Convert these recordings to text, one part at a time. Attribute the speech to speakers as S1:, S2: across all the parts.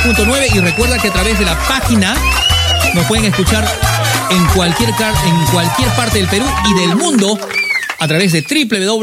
S1: 9 y recuerda que a través de la página nos pueden escuchar en cualquier parte del Perú y del mundo a través de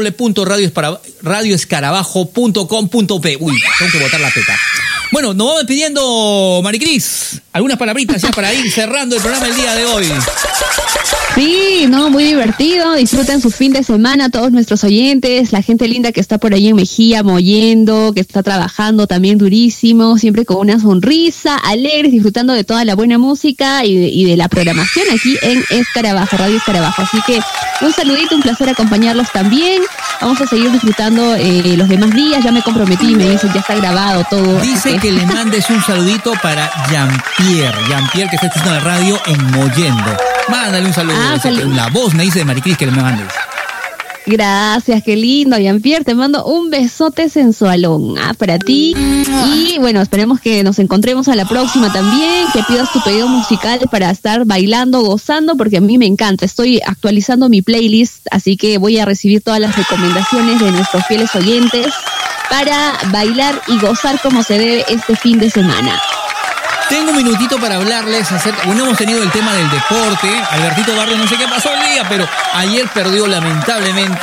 S1: www.radioescarabajo.com.p. Uy, tengo que botar la peta. Bueno, nos vamos pidiendo, Maricris, algunas palabritas ya para ir cerrando el programa el día de hoy.
S2: Sí, no, muy divertido. Disfruten su fin de semana todos nuestros oyentes, la gente linda que está por ahí en Mejía mollendo, que está trabajando también durísimo, siempre con una sonrisa, alegres, disfrutando de toda la buena música y de la programación aquí en Escarabajo, Radio Escarabajo. Así que un saludito, un placer acompañarlos también. Vamos a seguir disfrutando los demás días. Ya me comprometí, me dicen, ya está grabado todo.
S1: Dice que le mandes un saludito para Jean-Pierre, que está escuchando la radio en Mollendo. Mándale un saludo. La voz me dice de Maricris que le mandes.
S2: Gracias, qué lindo, Jean-Pierre. Te mando un besote sensualón para ti. Y bueno, esperemos que nos encontremos a la próxima también, que pidas tu pedido musical para estar bailando, gozando, porque a mí me encanta. Estoy actualizando mi playlist, así que voy a recibir todas las recomendaciones de nuestros fieles oyentes para bailar y gozar como se debe este fin de semana.
S1: Tengo un minutito para hablarles acerca... Bueno, hemos tenido el tema del deporte. Albertito Barrio, no sé qué pasó el día, pero ayer perdió, lamentablemente.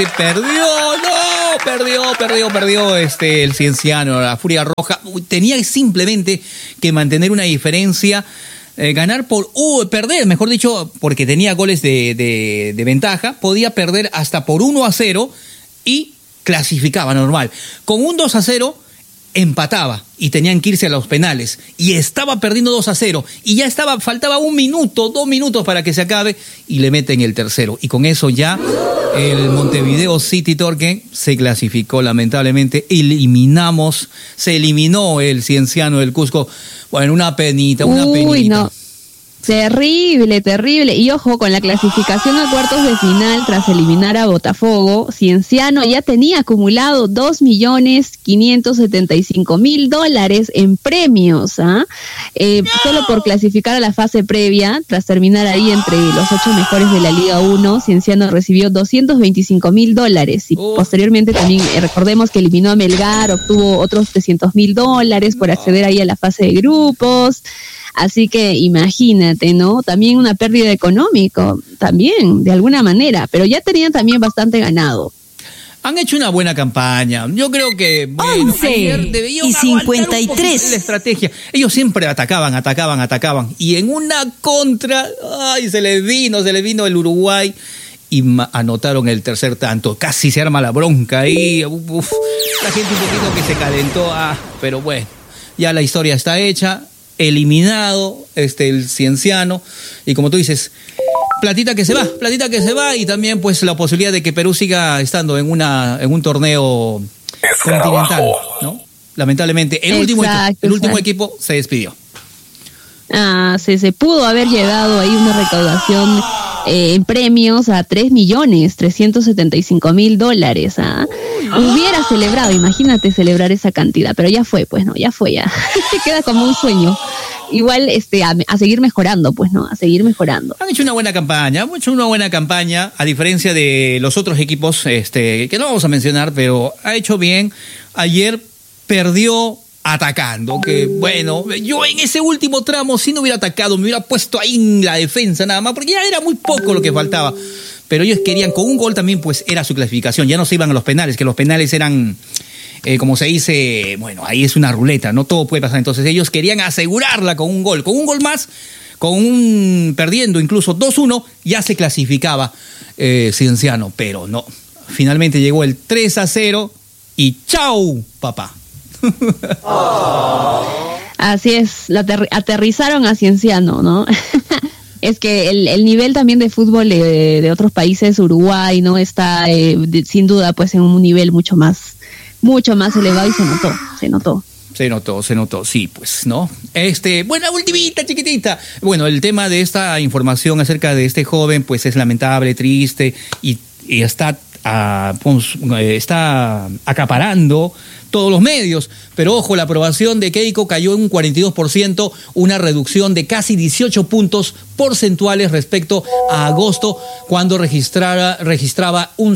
S1: Perdió el Cienciano, la Furia Roja. Tenía simplemente que mantener una diferencia, perder, mejor dicho, porque tenía goles de ventaja. Podía perder hasta por 1-0 y clasificaba normal. Con un 2-0... empataba y tenían que irse a los penales y estaba perdiendo 2-0 y ya faltaba 1 minuto, 2 minutos para que se acabe y le meten el tercero y con eso ya el Montevideo City Torque se clasificó lamentablemente. Se eliminó el Cienciano del Cusco. Bueno, una penita.
S2: No. Terrible. Y ojo, con la clasificación a cuartos de final tras eliminar a Botafogo, Cienciano ya tenía acumulado $2.575.000 en premios, solo por clasificar a la fase previa, tras terminar ahí entre los 8 mejores de la Liga 1, Cienciano recibió $225.000 y posteriormente también recordemos que eliminó a Melgar, obtuvo otros $300.000 por acceder ahí a la fase de grupos. Así que imagínate, ¿no? También una pérdida económica, también, de alguna manera, pero ya tenían también bastante ganado.
S1: Han hecho una buena campaña. Yo creo que...
S3: Bueno, 11:53.
S1: La estrategia. Ellos siempre atacaban. Y en una contra, se les vino el Uruguay y anotaron el tercer tanto. Casi se arma la bronca ahí. La gente un poquito que se calentó. Pero bueno, ya la historia está hecha. Eliminado el Cienciano y como tú dices, platita que se va y también pues la posibilidad de que Perú siga estando en un torneo continental, ¿no? Lamentablemente el último equipo se despidió.
S2: Se pudo haber llegado ahí una recaudación en premios a $3.375.000. Hubiera celebrado, imagínate celebrar esa cantidad, pero ya fue, ya queda como un sueño. Igual a seguir mejorando, a seguir mejorando.
S1: Han hecho una buena campaña, a diferencia de los otros equipos que no vamos a mencionar, pero ha hecho bien. Ayer perdió atacando, que bueno, yo en ese último tramo si no hubiera atacado, me hubiera puesto ahí en la defensa nada más, porque ya era muy poco lo que faltaba, pero ellos querían, con un gol también pues era su clasificación, ya no se iban a los penales, que los penales eran, como se dice, bueno, ahí es una ruleta, no todo puede pasar, entonces ellos querían asegurarla con un gol más, perdiendo incluso 2-1, ya se clasificaba Cienciano, pero no, finalmente llegó el 3-0 y ¡chau, papá!
S2: Así es, aterrizaron a Cienciano, ¿no? Es que el nivel también de fútbol de otros países, Uruguay, ¿no? Está sin duda pues en un nivel mucho más elevado y se notó, sí, pues, ¿no? Bueno, ultimita, chiquitita. Bueno, el tema de esta información acerca de este joven, pues es lamentable, triste y está acaparando todos los medios, pero ojo, la aprobación de Keiko cayó en un 42%, una reducción de casi 18 puntos porcentuales respecto a agosto, cuando registraba un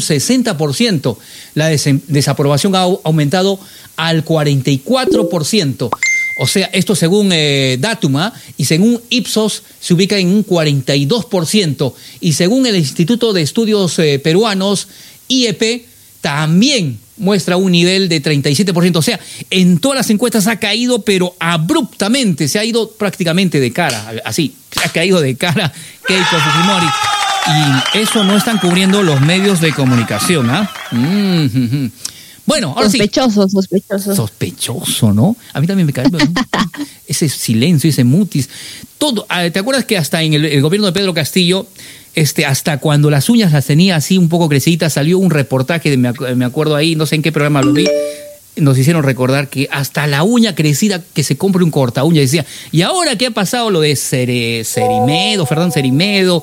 S2: 60%. La desaprobación ha aumentado al 44%.
S1: O sea, esto según Datuma, y según Ipsos se ubica en un 42%, y según el Instituto de Estudios Peruanos, IEP, también muestra un nivel de 37%. O sea, en todas las encuestas ha caído, pero abruptamente, se ha ido prácticamente de cara, así, se ha caído de cara Keiko Fujimori. Y eso no están cubriendo los medios de comunicación, ¿ah? Bueno, ahora
S2: sospechoso.
S1: Sospechoso, ¿no? A mí también me cae ese silencio, ese mutis. Todo. ¿Te acuerdas que hasta en el gobierno de Pedro Castillo, hasta cuando las uñas las tenía así un poco creciditas, salió un reportaje, me acuerdo ahí, no sé en qué programa lo vi, nos hicieron recordar que hasta la uña crecida, que se compre un corta uña, decía, ¿y ahora qué ha pasado lo de Fernán Cerimedo,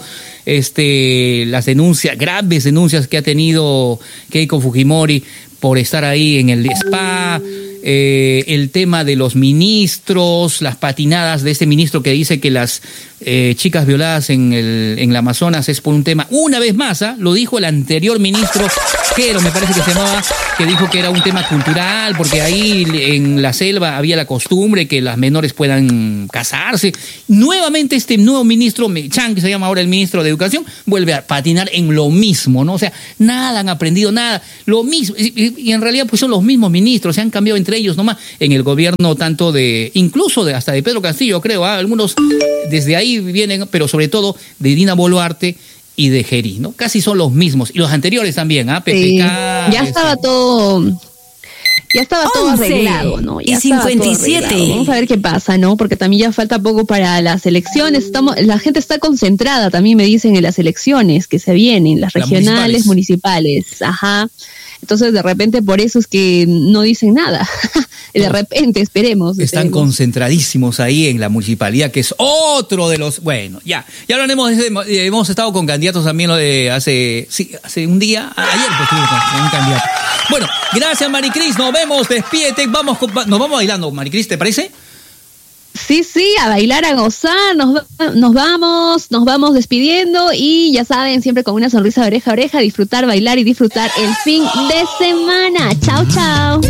S1: las denuncias, graves denuncias que ha tenido Keiko Fujimori por estar ahí en el spa, el tema de los ministros, las patinadas de este ministro que dice que las chicas violadas en el Amazonas es por un tema, una vez más, lo dijo el anterior ministro, Quero, me parece que se llamaba, que dijo que era un tema cultural, porque ahí en la selva había la costumbre que las menores puedan casarse. Nuevamente este nuevo ministro, Chan, que se llama ahora el ministro de Educación, vuelve a patinar en lo mismo, ¿no? O sea, nada han aprendido, nada, lo mismo, y en realidad pues son los mismos ministros, se han cambiado entre ellos nomás en el gobierno tanto incluso hasta de Pedro Castillo, creo, algunos desde ahí vienen, pero sobre todo de Dina Boluarte y de Gerí, ¿no? Casi son los mismos. Y los anteriores también, PPK.
S2: Sí. Ya estaba todo arreglado, ¿no? Ya
S3: 57.
S2: Vamos a ver qué pasa, ¿no? Porque también ya falta poco para las elecciones. La gente está concentrada, también me dicen, en las elecciones que se vienen, las regionales, municipales. Ajá. Entonces, de repente, por eso es que no dicen nada. De repente, esperemos.
S1: Están concentradísimos ahí en la municipalidad, que es otro de los... Bueno, ya hablaremos hemos estado con candidatos también hace un día, ayer pues estuvimos con un candidato. Bueno, gracias Maricris, nos vemos, despídete, nos vamos bailando, Maricris, ¿te parece?
S2: Sí, a bailar, a gozar, nos vamos despidiendo y ya saben, siempre con una sonrisa de oreja a oreja, disfrutar, bailar y disfrutar el fin de semana. Chao.